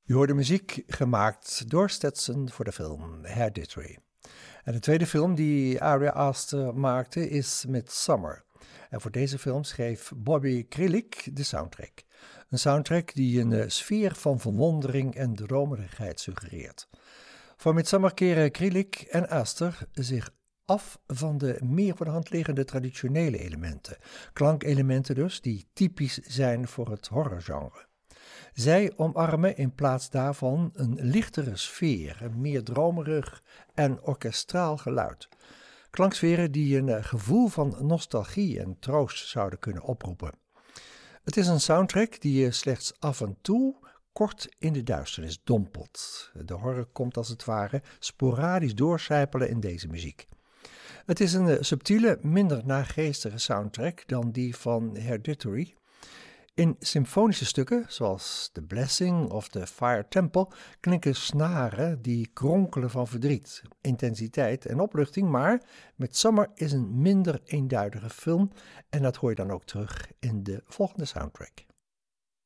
Je hoorde muziek gemaakt door Stetson voor de film Hereditary. En de tweede film die Ari Aster maakte is Midsommar. En voor deze film schreef Bobby Kralik de soundtrack. Een soundtrack die een sfeer van verwondering en dromerigheid suggereert. Voor Midsommar keren Kralik en Aster zich af van de meer voor de hand liggende traditionele elementen. Klankelementen dus, die typisch zijn voor het horrorgenre. Zij omarmen in plaats daarvan een lichtere sfeer, een meer dromerig en orkestraal geluid. Klanksferen die een gevoel van nostalgie en troost zouden kunnen oproepen. Het is een soundtrack die je slechts af en toe kort in de duisternis dompelt. De horror komt als het ware sporadisch doorcijpelen in deze muziek. Het is een subtiele, minder naargeestige soundtrack dan die van Hereditary. In symfonische stukken, zoals The Blessing of The Fire Temple, klinken snaren die kronkelen van verdriet, intensiteit en opluchting, maar Midsommar is een minder eenduidige film en dat hoor je dan ook terug in de volgende soundtrack.